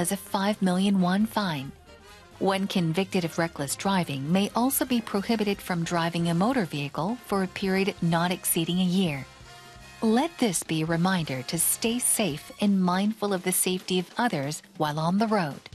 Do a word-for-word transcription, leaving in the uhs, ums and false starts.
as a five million won fine. When convicted of reckless driving, may also be prohibited from driving a motor vehicle for a period not exceeding a year. Let this be a reminder to stay safe and mindful of the safety of others while on the road.